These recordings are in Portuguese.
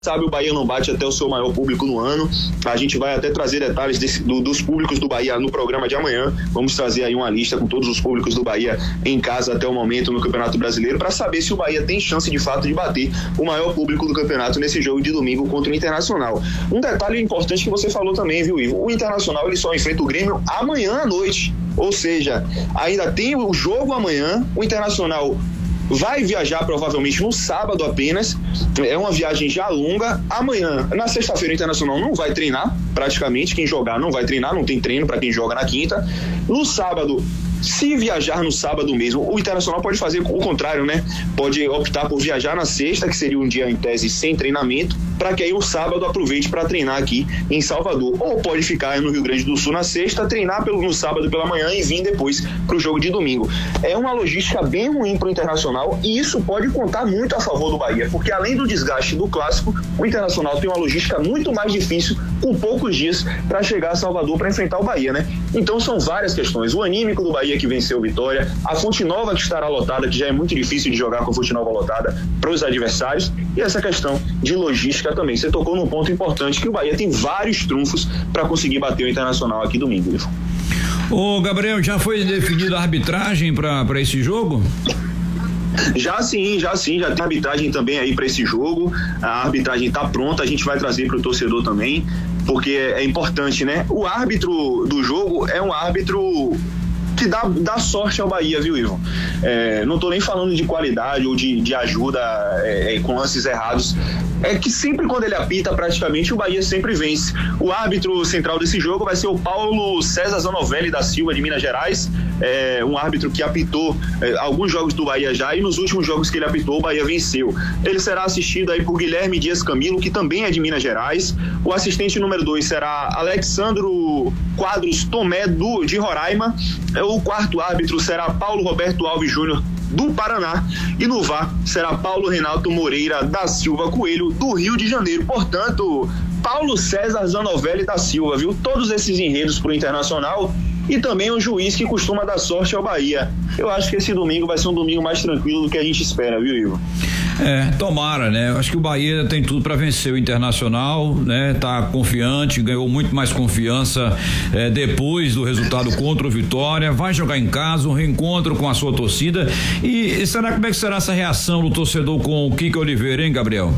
Sabe, o Bahia não bate até o seu maior público no ano. A gente vai até trazer detalhes dos públicos do Bahia no programa de amanhã. Vamos trazer aí uma lista com todos os públicos do Bahia em casa até o momento no Campeonato Brasileiro, para saber se o Bahia tem chance de fato de bater o maior público do campeonato nesse jogo de domingo contra o Internacional. Um detalhe importante que você falou também, viu, Ivo? O Internacional ele só enfrenta o Grêmio amanhã à noite. Ou seja, ainda tem o jogo amanhã. O Internacional vai viajar provavelmente no sábado apenas, é uma viagem já longa. Amanhã, na sexta-feira, o Internacional não vai treinar, praticamente, quem jogar não vai treinar, não tem treino para quem joga na quinta. No sábado, se viajar no sábado mesmo, o Internacional pode fazer o contrário, né? Pode optar por viajar na sexta, que seria um dia em tese sem treinamento, para que aí o sábado aproveite para treinar aqui em Salvador. Ou pode ficar no Rio Grande do Sul na sexta, treinar no sábado pela manhã e vir depois para o jogo de domingo. É uma logística bem ruim para o Internacional, e isso pode contar muito a favor do Bahia, porque além do desgaste do clássico, o Internacional tem uma logística muito mais difícil, com poucos dias para chegar a Salvador para enfrentar o Bahia, né? Então são várias questões. O anímico do Bahia, que venceu o Vitória, a Fonte Nova, que estará lotada, que já é muito difícil de jogar com a Fonte Nova lotada para os adversários, e essa questão de logística também. Você tocou num ponto importante, que o Bahia tem vários trunfos para conseguir bater o Internacional aqui domingo. Ô Gabriel, já foi definida a arbitragem para esse jogo? Já sim, já tem arbitragem também aí para esse jogo. A arbitragem está pronta, a gente vai trazer para o torcedor também, porque é importante, né? O árbitro do jogo é um árbitro que dá sorte ao Bahia, viu, Ivo? Não tô nem falando de qualidade ou de ajuda com lances errados. É que sempre quando ele apita, praticamente, o Bahia sempre vence. O árbitro central desse jogo vai ser o Paulo César Zanovelli da Silva, de Minas Gerais, um árbitro que apitou alguns jogos do Bahia já, e nos últimos jogos que ele apitou, o Bahia venceu. Ele será assistido aí por Guilherme Dias Camilo, que também é de Minas Gerais. O assistente número 2 será Alexandro Quadros Tomé, de Roraima. O quarto árbitro será Paulo Roberto Alves Júnior, do Paraná, e no VAR será Paulo Renato Moreira da Silva Coelho, do Rio de Janeiro. Portanto, Paulo César Zanovelli da Silva, viu? Todos esses enredos pro Internacional, e também um juiz que costuma dar sorte ao Bahia. Eu acho que esse domingo vai ser um domingo mais tranquilo do que a gente espera, viu, Ivo? Tomara, né? Eu acho que o Bahia tem tudo para vencer o Internacional, né? Tá confiante, ganhou muito mais confiança depois do resultado contra o Vitória, vai jogar em casa, um reencontro com a sua torcida. E como é que será essa reação do torcedor com o Kiko Oliveira, hein, Gabriel?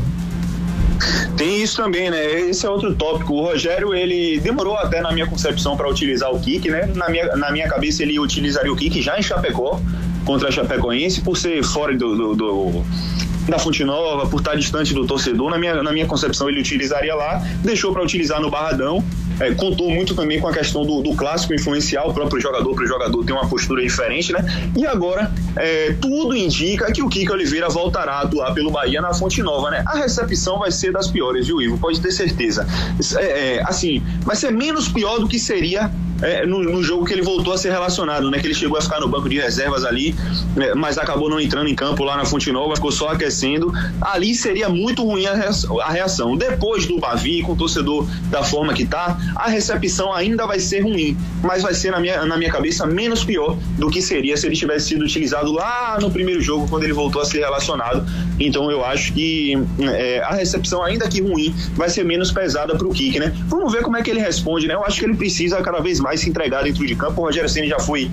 Tem isso também, né? Esse é outro tópico. O Rogério, ele demorou até, na minha concepção, para utilizar o Kiko, né? Na minha cabeça, ele utilizaria o Kiko já em Chapecó, contra a Chapecoense, por ser fora da Fonte Nova, por estar distante do torcedor. Na minha concepção, ele utilizaria lá, deixou para utilizar no Barradão. Contou muito também com a questão do clássico influenciar o próprio jogador, para o jogador ter uma postura diferente, né? E agora tudo indica que o Kiko Oliveira voltará a atuar pelo Bahia na Fonte Nova, né? A recepção vai ser das piores, viu, Ivo? Pode ter certeza. Assim, vai ser menos pior do que seria no jogo que ele voltou a ser relacionado, né? Que ele chegou a ficar no banco de reservas ali, mas acabou não entrando em campo lá na Fonte Nova, ficou só aquecendo. Ali seria muito ruim a reação. Depois do Bavi, com o torcedor da forma que tá, a recepção ainda vai ser ruim, mas vai ser, na minha cabeça, menos pior do que seria se ele tivesse sido utilizado lá no primeiro jogo, quando ele voltou a ser relacionado. Então eu acho que a recepção, ainda que ruim, vai ser menos pesada pro Kiko, né? Vamos ver como é que ele responde, né? Eu acho que ele precisa cada vez mais se entregar dentro de campo. O Rogério Ceni já foi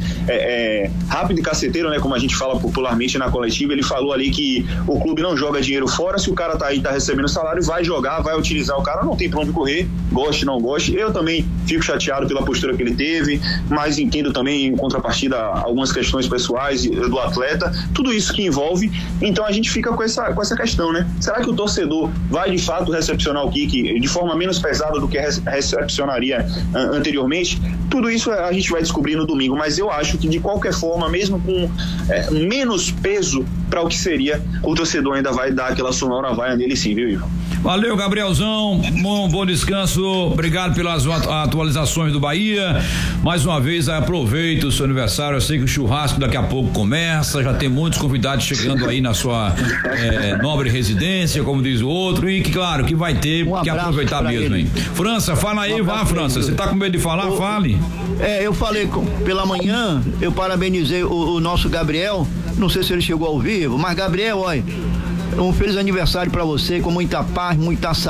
rápido e caceteiro, né? Como a gente fala popularmente na coletiva. Ele falou ali que o clube não joga dinheiro fora. Se o cara tá aí, tá recebendo salário, vai jogar, vai utilizar o cara, não tem pra onde correr, goste, não goste. Eu também fico chateado pela postura que ele teve, mas entendo também, em contrapartida, algumas questões pessoais do atleta, tudo isso que envolve. Então a gente fica com essa questão, né? Será que o torcedor vai de fato recepcionar o Kiko de forma menos pesada do que recepcionaria anteriormente? Tudo isso a gente vai descobrir no domingo, mas eu acho que de qualquer forma, mesmo com menos peso para o que seria, o torcedor ainda vai dar aquela sonora vaia nele sim, viu, Ivan? Valeu, Gabrielzão, bom descanso, obrigado pelas atualizações do Bahia. Mais uma vez, aproveita o seu aniversário. Eu sei que o churrasco daqui a pouco começa, já tem muitos convidados chegando aí na sua nobre residência, como diz o outro, e que claro que vai ter que aproveitar mesmo, hein? França, fala aí, vá, França, você tá com medo de falar? Fale. Eu falei pela manhã, eu parabenizei o nosso Gabriel, não sei se ele chegou ao vivo, mas Gabriel, olha, Um feliz aniversário para você, com muita paz, muita saúde.